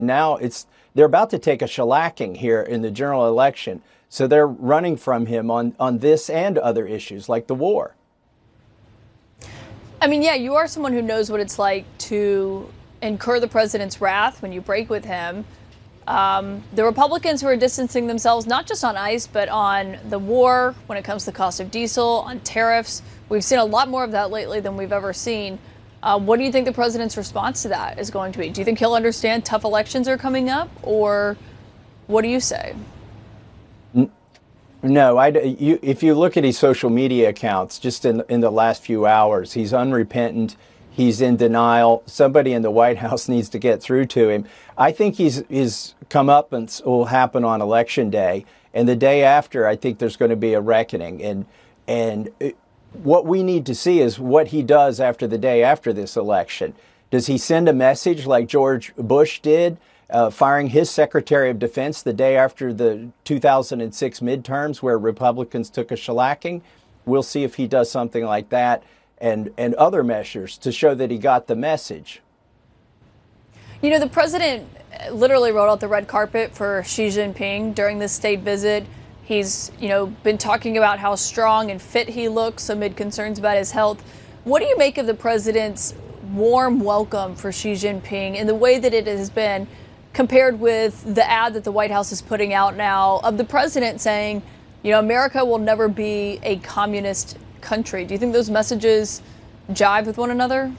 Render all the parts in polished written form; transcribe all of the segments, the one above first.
now they're about to take a shellacking here in the general election. So they're running from him on this and other issues like the war. I mean, yeah, you are someone who knows what it's like to incur the president's wrath when you break with him. The Republicans who are distancing themselves, not just on ICE, but on the war, when it comes to the cost of diesel, on tariffs. We've seen a lot more of that lately than we've ever seen. What do you think the president's response to that is going to be? Do you think he'll understand tough elections are coming up, or what do you say? No, if you look at his social media accounts just in the last few hours, he's unrepentant. He's in denial. Somebody in the White House needs to get through to him. I think his comeuppance will happen on Election Day. And the day after, I think there's going to be a reckoning. And what we need to see is what he does after the day after this election. Does he send a message like George Bush did, firing his Secretary of Defense the day after the 2006 midterms where Republicans took a shellacking? We'll see if he does something like that and other measures to show that he got the message. You know, the president literally rolled out the red carpet for Xi Jinping during this state visit. He's, been talking about how strong and fit he looks amid concerns about his health. What do you make of the president's warm welcome for Xi Jinping in the way that it has been compared with the ad that the White House is putting out now of the president saying, America will never be a communist country? Do you think those messages jive with one another?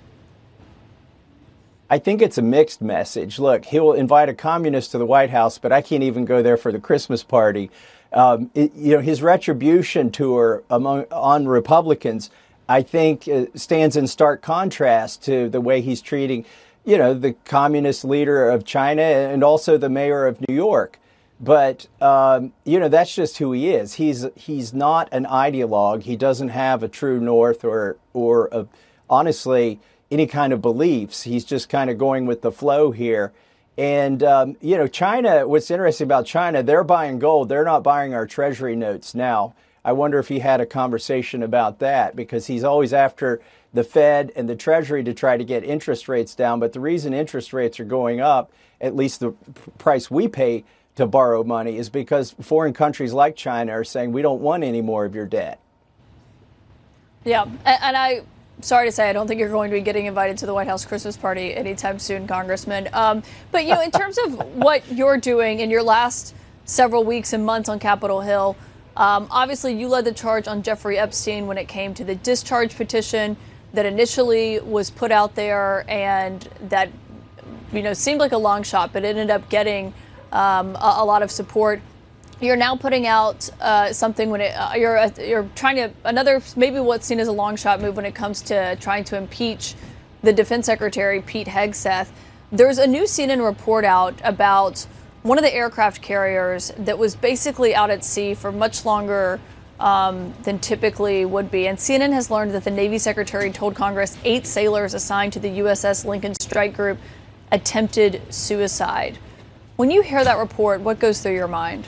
I think it's a mixed message. Look, he'll invite a communist to the White House, but I can't even go there for the Christmas party. His retribution tour on Republicans, I think, stands in stark contrast to the way he's treating, the communist leader of China and also the mayor of New York. But, that's just who he is. He's not an ideologue. He doesn't have a true north or honestly, any kind of beliefs. He's just kind of going with the flow here. And, China, what's interesting about China, they're buying gold. They're not buying our treasury notes now. I wonder if he had a conversation about that, because he's always after the Fed and the Treasury to try to get interest rates down. But the reason interest rates are going up, at least the price we pay to borrow money, is because foreign countries like China are saying we don't want any more of your debt. Yeah, and sorry to say, I don't think you're going to be getting invited to the White House Christmas party anytime soon, Congressman. But, in terms of what you're doing in your last several weeks and months on Capitol Hill, obviously you led the charge on Jeffrey Epstein when it came to the discharge petition that initially was put out there and that, seemed like a long shot, but it ended up getting a lot of support. You're now putting out something when you're trying to another maybe what's seen as a long shot move when it comes to trying to impeach the Defense Secretary Pete Hegseth. There's a new CNN report out about one of the aircraft carriers that was basically out at sea for much longer than typically would be. And CNN has learned that the Navy Secretary told Congress 8 sailors assigned to the USS Lincoln Strike Group attempted suicide. When you hear that report, what goes through your mind?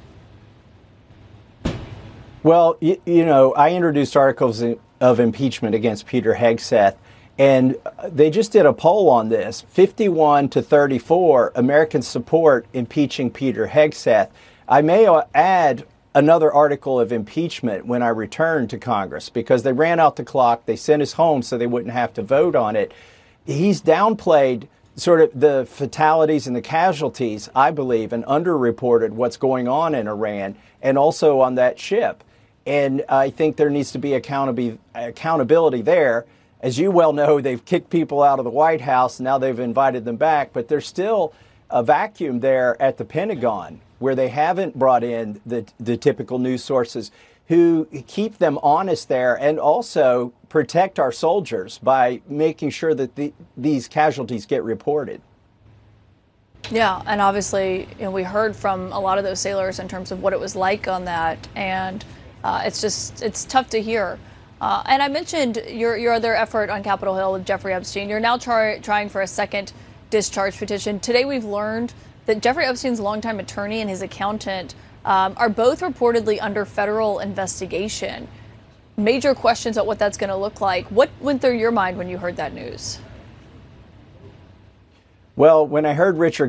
Well, I introduced articles of impeachment against Peter Hegseth, and they just did a poll on this. 51 to 34 Americans support impeaching Peter Hegseth. I may add another article of impeachment when I return to Congress, because they ran out the clock. They sent us home so they wouldn't have to vote on it. He's downplayed sort of the fatalities and the casualties, I believe, and underreported what's going on in Iran and also on that ship. And I think there needs to be accountability there. As you well know, they've kicked people out of the White House. Now they've invited them back. But there's still a vacuum there at the Pentagon where they haven't brought in the typical news sources who keep them honest there and also protect our soldiers by making sure that these casualties get reported. Yeah, and obviously, we heard from a lot of those sailors in terms of what it was like on that. And it's tough to hear. And I mentioned your other effort on Capitol Hill with Jeffrey Epstein. You're now trying for a second discharge petition. Today we've learned that Jeffrey Epstein's longtime attorney and his accountant are both reportedly under federal investigation. Major questions about what that's going to look like. What went through your mind when you heard that news? Well, when I heard Richard